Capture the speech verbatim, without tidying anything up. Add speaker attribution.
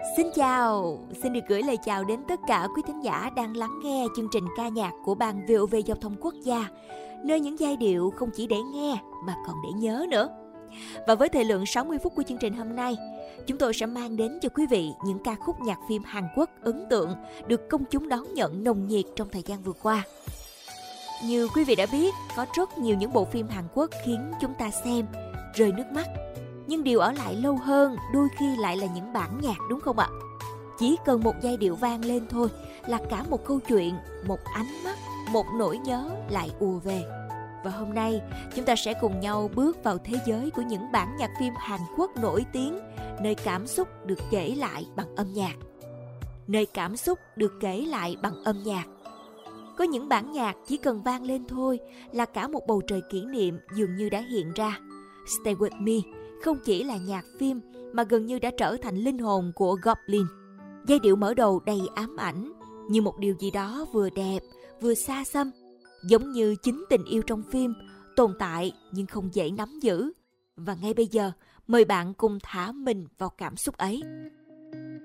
Speaker 1: Xin chào, xin được gửi lời chào đến tất cả quý thính giả đang lắng nghe chương trình ca nhạc của Ban vê o vê Giao thông Quốc gia, nơi những giai điệu không chỉ để nghe mà còn để nhớ nữa. Và với thời lượng sáu mươi phút của chương trình hôm nay, chúng tôi sẽ mang đến cho quý vị những ca khúc nhạc phim Hàn Quốc ấn tượng được công chúng đón nhận nồng nhiệt trong thời gian vừa qua. Như quý vị đã biết, có rất nhiều những bộ phim Hàn Quốc khiến chúng ta xem rơi nước mắt. Nhưng điều ở lại lâu hơn đôi khi lại là những bản nhạc, đúng không ạ? Chỉ cần một giai điệu vang lên thôi là cả một câu chuyện, một ánh mắt, một nỗi nhớ lại ùa về. Và hôm nay chúng ta sẽ cùng nhau bước vào thế giới của những bản nhạc phim Hàn Quốc nổi tiếng, nơi cảm xúc được kể lại bằng âm nhạc. Nơi cảm xúc được kể lại bằng âm nhạc. Có những bản nhạc chỉ cần vang lên thôi là cả một bầu trời kỷ niệm dường như đã hiện ra. Stay With Me không chỉ là nhạc phim mà gần như đã trở thành linh hồn của Goblin. Giai điệu mở đầu đầy ám ảnh, như một điều gì đó vừa đẹp, vừa xa xăm, giống như chính tình yêu trong phim, tồn tại nhưng không dễ nắm giữ. Và ngay bây giờ, mời bạn cùng thả mình vào cảm xúc ấy.